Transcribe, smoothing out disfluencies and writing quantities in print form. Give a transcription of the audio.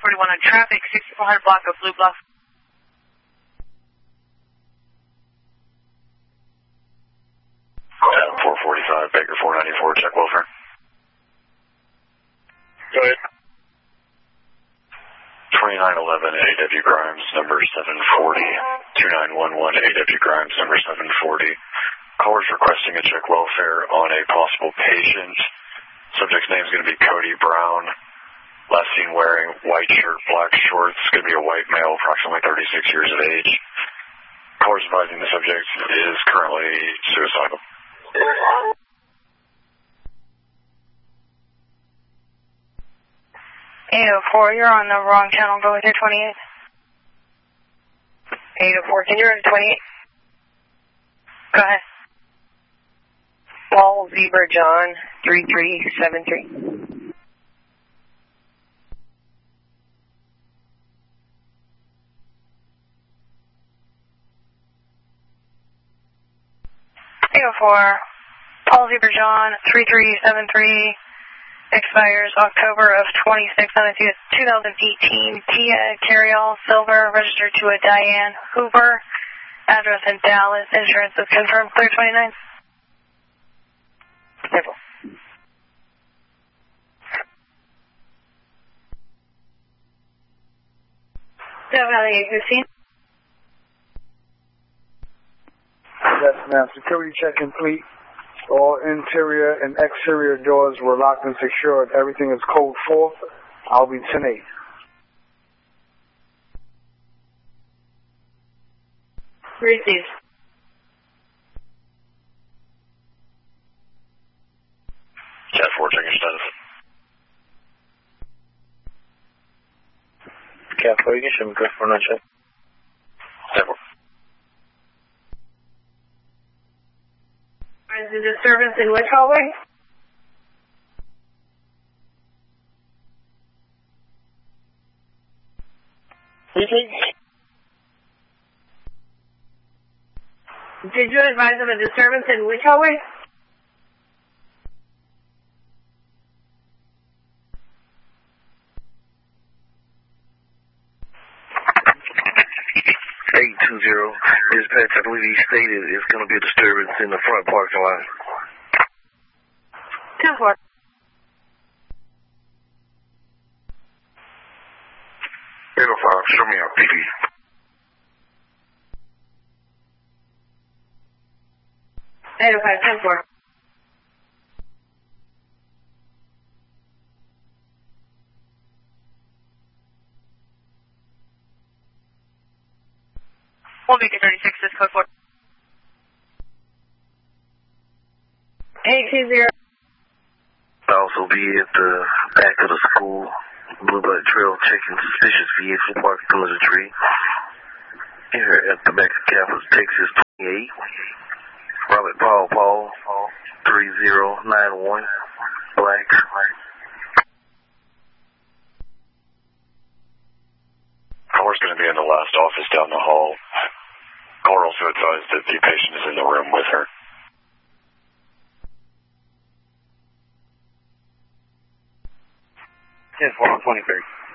41 on traffic, 6400 block of Blue Bluff. 445, Baker 494, check welfare. Go ahead. 2911 AW Grimes, number 740. 2911 AW Grimes, number 740. Callers requesting a check welfare on a possible patient. Subject's name is going to be Cody Brown. Last seen wearing white shirt, black shorts. Going to be a white male, approximately 36 years of age. Callers advising the subject is currently suicidal. 804, you're on the wrong channel. Go with your 28. 804, can you run 28? Go ahead. Paul Zebra John 3373. 804, Paul Zebra John 3373, expires October of 2018, Tia Carryall Silver, registered to a Diane Hoover, address in Dallas, insurance is confirmed, clear 29. Simple. Doe Valley 815. Yes, ma'am. Security check complete. All interior and exterior doors were locked and secured. Everything is code 4. I'll be 10-8. Received. Cat 4, check your status. Cat 4, you can show me code 4, not check. Cat 4. Is the disturbance in which hallway? Did you advise of a disturbance in which hallway? Dispatch, I believe he stated it's going to be a disturbance in the front parking lot. 10-4. Show me our PD. Eight oh five, 10-4. We'll make it 36, this code 4. 820. Also be at the back of the school, Bluebird Trail, checking suspicious vehicle parked under the tree. Here at the back of campus, Texas 28. Robert Paul 3091, black. Caller's going to be in the last office down the hall. Caller also advised that the patient is in the room with her. 10-4 on 23.